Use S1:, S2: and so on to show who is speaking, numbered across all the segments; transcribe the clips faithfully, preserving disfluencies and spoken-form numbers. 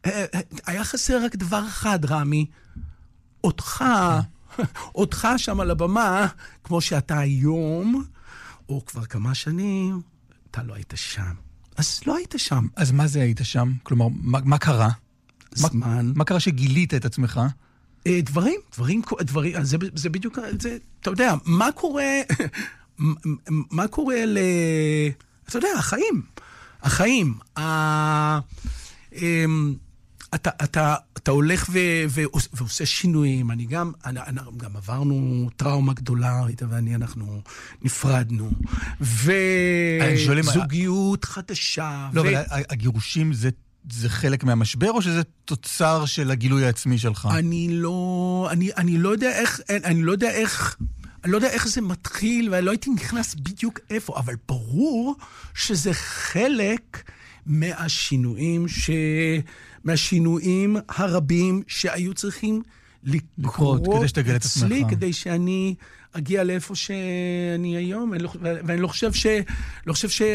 S1: היה חסר רק דבר אחד, רמי. אותך, אותך שם על הבמה, כמו שאתה היום, או כבר כמה שנים, אתה לא היית שם. אז לא היית שם.
S2: אז מה זה היית שם? כלומר, מה, מה קרה?
S1: זמן.
S2: מה, מה קרה שגילית את עצמך?
S1: דברים, דברים, דברים, זה, זה בדיוק, זה, אתה יודע, מה קורה, מה קורה ל... אתה יודע, החיים, החיים, ה... אתה, אתה, אתה הולך ו, ו, ועושה שינויים, אני גם, אני, גם עברנו טראומה גדולה, איתה ואני, אנחנו נפרדנו, וזוגיות חדשה.
S2: לא, אבל הגירושים זה, זה חלק מהמשבר, או שזה תוצר של הגילוי העצמי שלך?
S1: אני לא, אני, אני לא יודע איך, אני לא יודע איך, אני לא יודע איך זה מתחיל, ואני לא הייתי נכנס בדיוק איפה, אבל ברור שזה חלק מהשינויים ש... מהשינויים הרבים שהיו צריכים לקרות
S2: כדי שתגלה את עצמך.
S1: אצלי, כדי שאני אגיע לאיפה שאני היום, ואני לא חושב ש... לא חושב ש...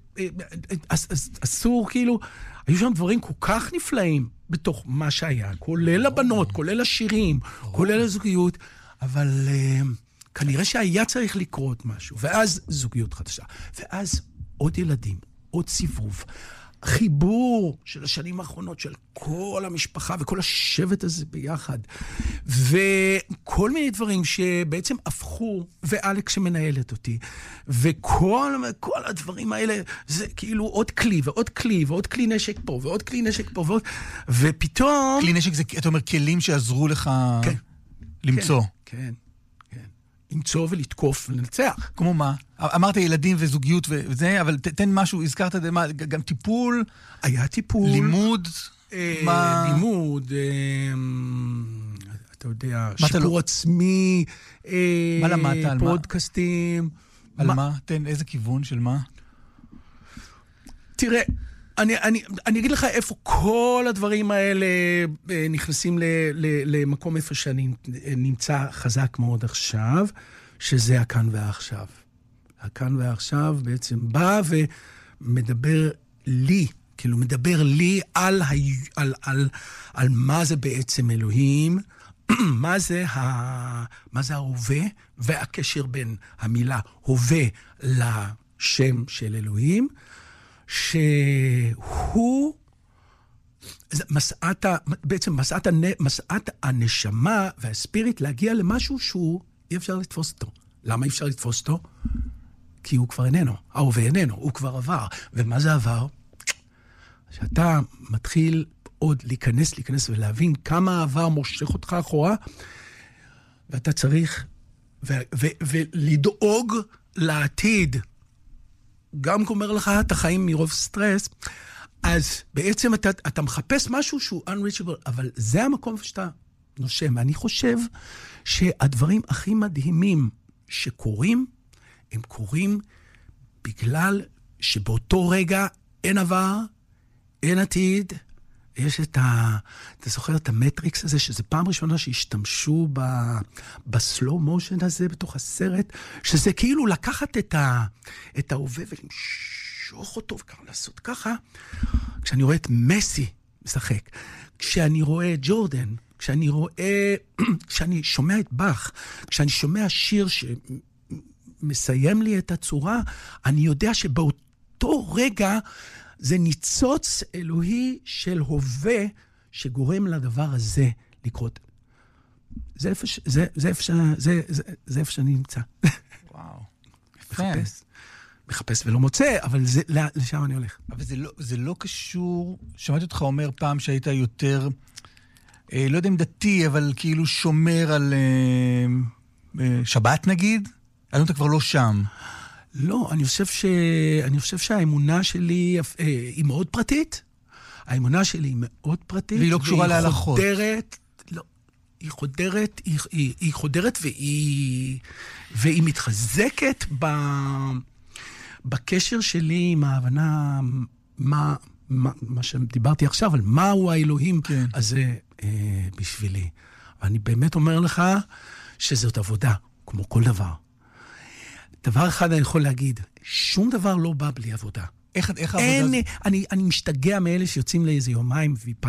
S1: אסור, כאילו, היו שם דברים כל כך נפלאים בתוך מה שהיה, כולל הבנות, כולל השירים, כולל הזוגיות, אבל כנראה שהיה צריך לקרות משהו, ואז זוגיות חדשה, ואז עוד ילדים, עוד סיבוב, חיבור של השנים האחרונות, של כל המשפחה וכל השבט הזה ביחד, וכל מיני דברים שבעצם הפכו, ואלכס שמנהלת אותי, וכל כל הדברים האלה, זה כאילו עוד כלי, ועוד כלי, ועוד כלי נשק פה, ועוד כלי נשק פה, ועוד, ופתאום...
S2: כלי נשק זה, אתה אומר, כלים שעזרו לך
S1: כן,
S2: למצוא.
S1: כן, כן. למצוא ולתקוף ולנצח.
S2: כמו מה? אמרת ילדים וזוגיות וזה, אבל תן משהו, הזכרת את זה, מה, גם טיפול?
S1: היה טיפול.
S2: לימוד?
S1: מה? לימוד, אתה יודע, שיפור עצמי,
S2: מה למדת? על מה?
S1: פודקאסטים.
S2: על מה? תן, איזה כיוון של מה?
S1: תראה, אני, אני, אני אגיד לך איפה כל הדברים האלה נכנסים ל, ל, למקום איפה שאני נמצא חזק מאוד עכשיו, שזה הכאן והעכשיו. הכאן והעכשיו בעצם בא ומדבר לי, כאילו מדבר לי על, על, על, על מה זה בעצם אלוהים, מה זה, ה, מה זה ההווה, והקשר בין המילה הווה לשם של אלוהים, שהוא מסעת, בעצם מסעת, מסעת הנשמה והספיריט להגיע למשהו שהוא אי אפשר לתפוס אותו. למה אי אפשר לתפוס אותו? כי הוא כבר איננו, ההווה איננו, הוא כבר עבר. ומה זה עבר? שאתה מתחיל עוד להיכנס, להיכנס ולהבין כמה העבר מושך אותך אחורה, ואתה צריך ו- ו- ולדאוג לעתיד. גם אומר לך, אתה חיים מרוב סטרס, אז בעצם אתה, אתה מחפש משהו שהוא unreachable, אבל זה המקום שאתה נושם. ואני חושב שהדברים הכי מדהימים שקורים, הם קורים בגלל שבאותו רגע אין עבר, אין עתיד. יש את ה... אתה זוכר את המטריקס הזה, שזה פעם ראשונה שהשתמשו ב... בסלו מושן הזה בתוך הסרט, שזה כאילו לקחת את ה... את ההווה ולמשוך אותו וככה לעשות ככה. כשאני רואה את מסי משחק, כשאני רואה את ג'ורדן, כשאני רואה... כשאני שומע את באך, כשאני שומע שיר שמסיים לי את הצורה, אני יודע שבאותו רגע זה ניצוץ אלוהי של הווה שגורם לדבר הזה לקרות. זה איפה, ש... זה, זה איפה, ש... זה, זה, זה איפה שאני נמצא.
S2: וואו.
S1: מחפש. מחפש ולא מוצא, אבל זה, לשם אני הולך.
S2: אבל זה לא, זה לא קשור, שמעתי אותך אומר פעם שהיית יותר, אה, לא יודע אם דתי, אבל כאילו שומר על אה, אה, שבת נגיד? היום אתה כבר לא שם.
S1: לא, אני חושב ש... אני חושב שהאמונה שלי אה, היא מאוד פרטית. האמונה שלי היא מאוד פרטית.
S2: והיא לא קשורה להלכות.
S1: והיא חודרת, לא, היא חודרת, היא, היא, היא חודרת והיא, והיא מתחזקת ב, בקשר שלי עם ההבנה, מה, מה, מה שדיברתי עכשיו, על מהו האלוהים כן. הזה אה, בשבילי. ואני באמת אומר לך שזאת עבודה, כמו כל דבר. דבר אחד אני יכול להגיד, שום דבר לא בא בלי עבודה.
S2: איך, איך
S1: אין,
S2: העבודה?
S1: אני, אני משתגע מאלה שיוצאים לאיזה יומיים ויפה.